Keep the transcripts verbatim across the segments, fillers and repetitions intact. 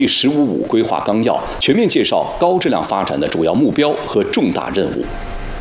第十五五规划纲要全面介绍高质量发展的主要目标和重大任务。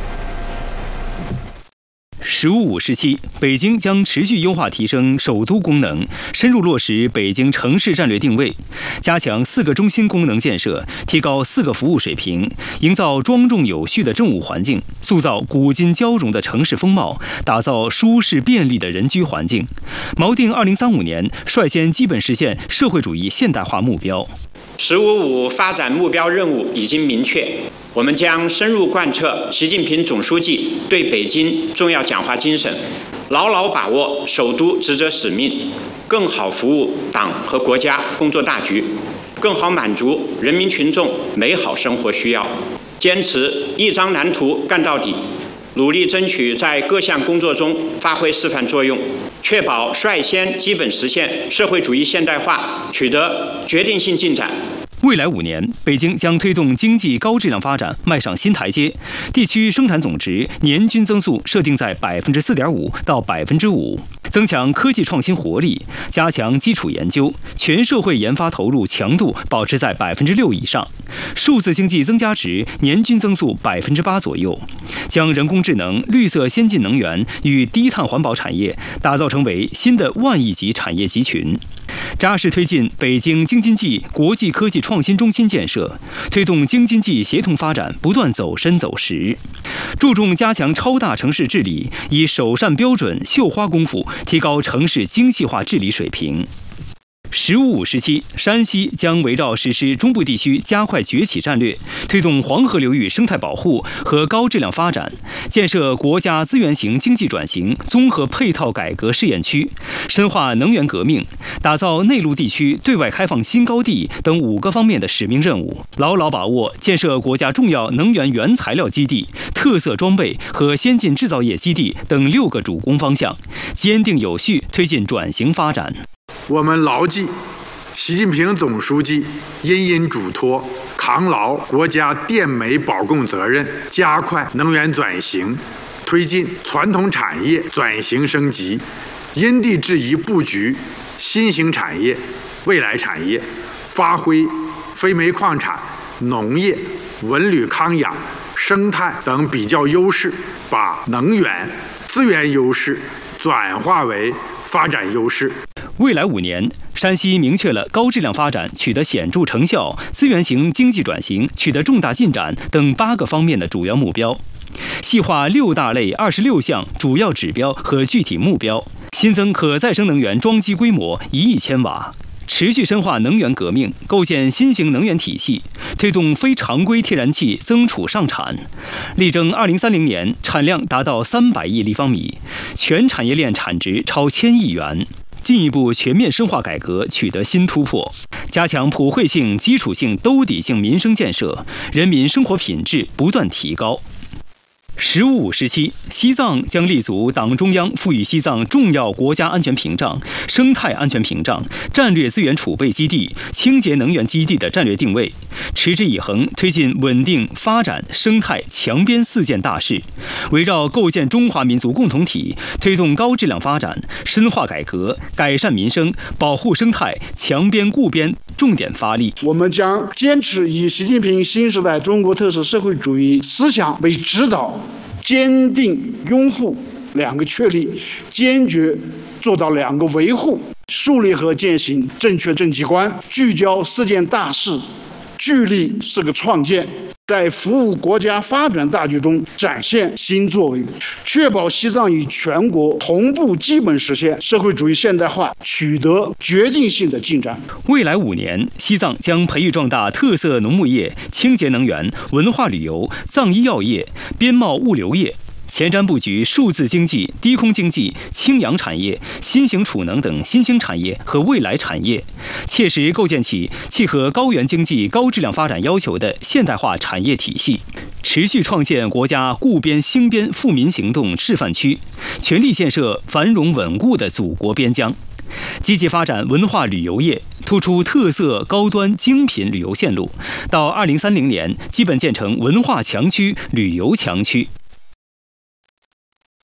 十五五时期，北京将持续优化提升首都功能，深入落实北京城市战略定位，加强四个中心功能建设，提高四个服务水平，营造庄重有序的政务环境，塑造古今交融的城市风貌，打造舒适便利的人居环境。锚定二零三五年，率先基本实现社会主义现代化目标。 十五五发展目标任务已经明确，我们将深入贯彻习近平总书记对北京重要讲话精神，牢牢把握首都职责使命，更好服务党和国家工作大局，更好满足人民群众美好生活需要。坚持一张蓝图干到底，努力争取在各项工作中发挥示范作用，确保率先基本实现社会主义现代化取得决定性进展。 未来五年，北京将推动经济高质量发展迈上新台阶，地区生产总值年均增速设定在百分之四点五到百分之五，增强科技创新活力，加强基础研究，全社会研发投入强度保持在百分之六以上，数字经济增加值年均增速百分之八左右，将人工智能、绿色先进能源与低碳环保产业打造成为新的万亿级产业集群。扎实推进北京京津冀国际科技创新中心建设，推动京津冀协同发展不断走深走实，注重加强超大城市治理，以首善标准、绣花功夫提高城市精细化治理水平。十五五时期，山西将围绕实施中部地区加快崛起战略，推动黄河流域生态保护和高质量发展，建设国家资源型经济转型综合配套改革试验区，深化能源革命，打造内陆地区对外开放新高地等五个方面的使命任务，牢牢把握建设国家重要能源原材料基地、特色装备和先进制造业基地等六个主攻方向，坚定有序推进转型发展。 我们牢记习近平总书记殷殷嘱托，扛牢国家电煤保供责任，加快能源转型，推进传统产业转型升级，因地制宜布局新型产业、未来产业，发挥非煤矿产、农业、文旅康养、生态等比较优势，把能源资源优势转化为发展优势。 未来五年，山西明确了高质量发展取得显著成效、资源型经济转型取得重大进展等八个方面的主要目标，细化六大类二十六项主要指标和具体目标，新增可再生能源装机规模一亿千瓦，持续深化能源革命，构建新型能源体系，推动非常规天然气增储上产，力争二零三零年产量达到三百亿立方米，全产业链产值超千亿元。进一步全面深化改革取得新突破，加强普惠性、基础性、兜底性民生建设，人民生活品质不断提高。十五五时期，西藏将立足党中央赋予西藏重要国家安全屏障、生态安全屏障、战略资源储备基地、清洁能源基地的战略定位，持之以恒推进稳定发展、生态强边四件大事，围绕构建中华民族共同体，推动高质量发展、深化改革、改善民生、保护生态、强边固边重点发力。 我们将坚持以习近平新时代中国特色社会主义思想为指导，坚定拥护两个确立，坚决做到两个维护，树立和践行正确政绩观，聚焦四件大事，聚力是个创建，在服务国家发展大局中展现新作为，确保西藏与全国同步基本实现社会主义现代化取得决定性的进展。 未来五年，西藏将培育壮大特色农牧业、清洁能源、文化旅游、藏医药业、边贸物流业，前瞻布局数字经济、低空经济、氢氧产业、新型储能等新兴产业和未来产业，切实构建起契合高原经济高质量发展要求的现代化产业体系，持续创建国家固边兴边富民行动示范区，全力建设繁荣稳固的祖国边疆。积极发展文化旅游业，突出特色高端精品旅游线路，到二零三零年基本建成文化强区、旅游强区。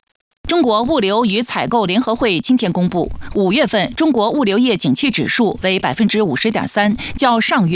中国物流与采购联合会今天公布，五月份中国物流业景气指数为百分之五十点三，较上月